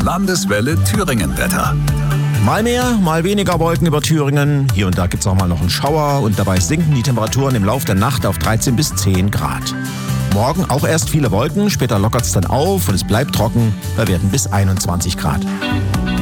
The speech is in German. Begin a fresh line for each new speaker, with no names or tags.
Landeswelle Thüringen-Wetter.
Mal mehr, mal weniger Wolken über Thüringen. Hier und da gibt es auch mal noch einen Schauer und dabei sinken die Temperaturen im Laufe der Nacht auf 13 bis 10 Grad. Morgen auch erst viele Wolken, später lockert es dann auf und es bleibt trocken bei Werten bis 21 Grad.